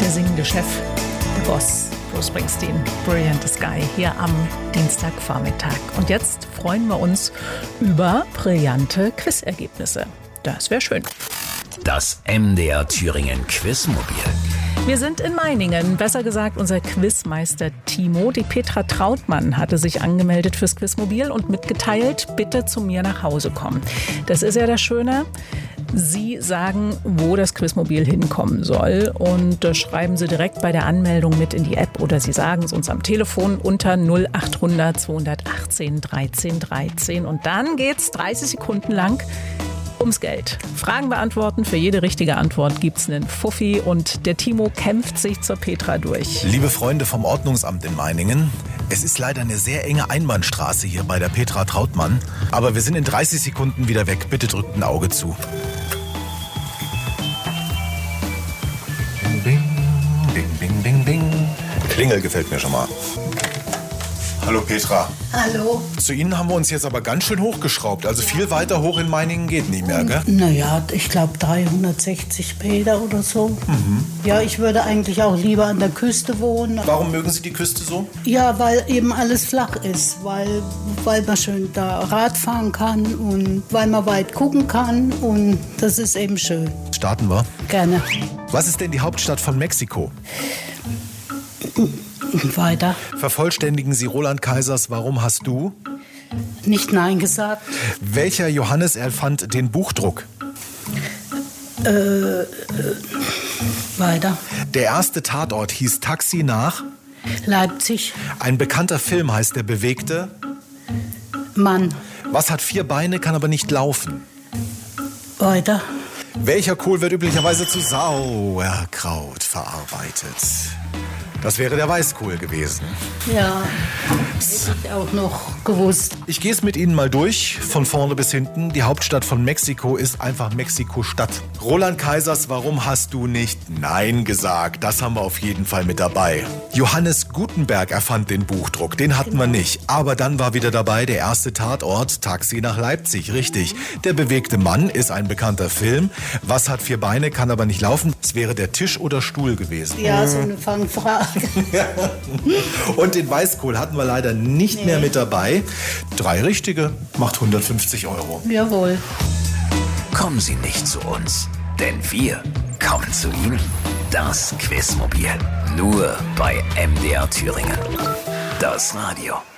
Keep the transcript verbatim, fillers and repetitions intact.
der singende Chef, der Boss, Bruce Springsteen, Brilliant Sky, hier am Dienstagvormittag. Und jetzt freuen wir uns über brillante Quizergebnisse. Das wäre schön. Das M D R Thüringen Quizmobil. Wir sind in Meiningen, besser gesagt unser Quizmeister Timo. Die Petra Trautmann hatte sich angemeldet fürs Quizmobil und mitgeteilt, bitte zu mir nach Hause kommen. Das ist ja das Schöne. Sie sagen, wo das Quizmobil hinkommen soll, und das schreiben Sie direkt bei der Anmeldung mit in die App oder Sie sagen es uns am Telefon unter null acht hundert zweihundertachtzehn dreizehn dreizehn, und dann geht's dreißig Sekunden lang ums Geld. Fragen beantworten, für jede richtige Antwort gibt's einen Fuffi, und der Timo kämpft sich zur Petra durch. Liebe Freunde vom Ordnungsamt in Meiningen, es ist leider eine sehr enge Einbahnstraße hier bei der Petra Trautmann, aber wir sind in dreißig Sekunden wieder weg. Bitte drückt ein Auge zu. Bing, bing, bing, bing, bing. Klingel gefällt mir schon mal. Hallo Petra. Hallo. Zu Ihnen haben wir uns jetzt aber ganz schön hochgeschraubt. Also viel weiter hoch in Meiningen geht nicht mehr, gell? Naja, ich glaube dreihundertsechzig Meter oder so. Mhm. Ja, ich würde eigentlich auch lieber an der Küste wohnen. Warum mögen Sie die Küste so? Ja, weil eben alles flach ist. Weil, weil man schön da Rad fahren kann und weil man weit gucken kann. Und das ist eben schön. Starten wir? Gerne. Was ist denn die Hauptstadt von Mexiko? Weiter. Vervollständigen Sie Roland Kaisers Warum hast du? Nicht Nein gesagt. Welcher Johannes erfand den Buchdruck? Äh, äh, weiter. Der erste Tatort hieß Taxi nach? Leipzig. Ein bekannter Film heißt Der Bewegte? Mann. Was hat vier Beine, kann aber nicht laufen? Weiter. Welcher Kohl wird üblicherweise zu Sauerkraut verarbeitet? Das wäre der Weißkohl gewesen. Ja, hätte ich auch noch gewusst. Ich gehe es mit Ihnen mal durch, von vorne bis hinten. Die Hauptstadt von Mexiko ist einfach Mexiko-Stadt. Roland Kaisers Warum hast du nicht Nein gesagt? Das haben wir auf jeden Fall mit dabei. Johannes Gutenberg erfand den Buchdruck, den hatten wir nicht. Aber dann war wieder dabei der erste Tatort, Taxi nach Leipzig, richtig. Der bewegte Mann ist ein bekannter Film. Was hat vier Beine, kann aber nicht laufen? Es wäre der Tisch oder Stuhl gewesen. Ja, so eine Fangfrage. Und den Weißkohl hatten wir leider nicht nee. mehr mit dabei. Drei richtige, macht hundertfünfzig Euro. Jawohl. Kommen Sie nicht zu uns, denn wir kommen zu Ihnen. Das Quizmobil, nur bei M D R Thüringen. Das Radio.